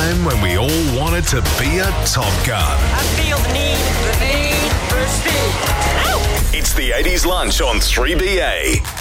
time when we all wanted to be a Top Gun. I feel the need for speed. Ow! It's the 80s lunch on 3BA.